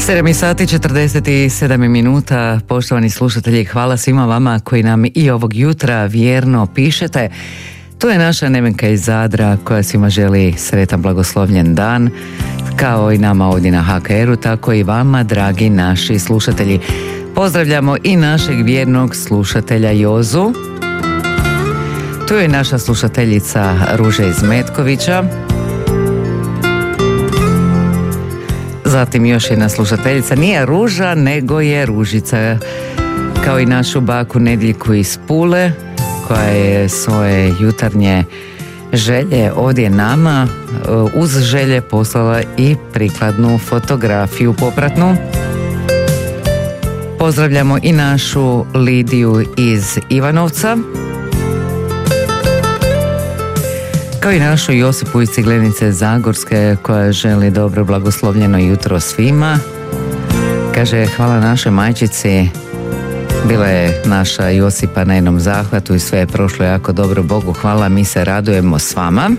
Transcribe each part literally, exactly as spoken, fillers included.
sedam sati četrdeset sedam minuta, poštovani slušatelji, hvala svima vama koji nam i ovog jutra vjerno pišete. Tu je naša Nevenka iz Zadra koja svima želi sretan blagoslovljen dan, kao i nama ovdje na H K R-u, tako i vama, dragi naši slušatelji. Pozdravljamo i našeg vjernog slušatelja Jozu. Tu je naša slušateljica Ruža iz Metkovića. Zatim još jedna slušateljica, nije Ruža, nego je Ružica, kao i našu baku Nediljku iz Pule, koja je svoje jutarnje želje ovdje nama uz želje poslala i prikladnu fotografiju popratnu. Pozdravljamo i našu Lidiju iz Ivanovca, kao i našu Josipu iz Ciglenice Zagorske, koja želi dobro blagoslovljeno jutro svima. Kaže, hvala našoj majčici, bila je naša Josipa na jednom zahvatu i sve je prošlo jako dobro, Bogu hvala, mi se radujemo s vama.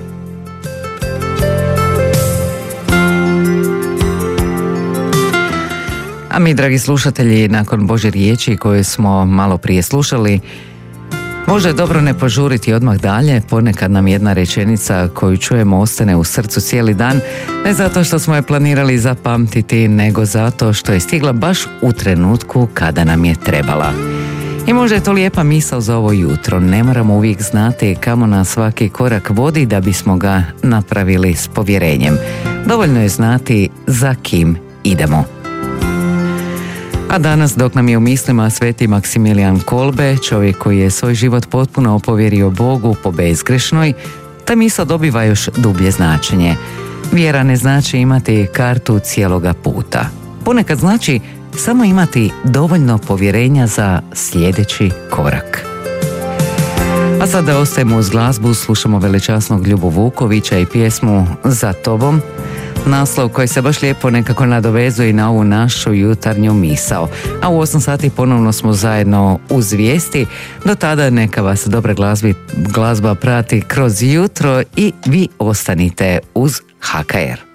A mi, dragi slušatelji, nakon Božje riječi koju smo malo prije slušali, možda je dobro ne požuriti odmah dalje, ponekad nam jedna rečenica koju čujemo ostane u srcu cijeli dan, ne zato što smo je planirali zapamtiti, nego zato što je stigla baš u trenutku kada nam je trebala. I možda je to lijepa misao za ovo jutro, ne moramo uvijek znati kamo nas svaki korak vodi da bismo ga napravili s povjerenjem. Dovoljno je znati za kim idemo. A danas, dok nam je u mislima sveti Maksimilijan Kolbe, čovjek koji je svoj život potpuno povjerio Bogu po bezgrešnoj, ta misao dobiva još dublje značenje. Vjera ne znači imati kartu cijeloga puta. Ponekad znači samo imati dovoljno povjerenja za sljedeći korak. A sada ostajemo uz glazbu, slušamo veličasnog Ljubu Vukovića i pjesmu Za tobom, naslov koji se baš lijepo nekako nadovezuje i na ovu našu jutarnju misao. A u osam sati ponovno smo zajedno uz vijesti. Do tada neka vas dobra glazbi, glazba prati kroz jutro i vi ostanite uz H K R.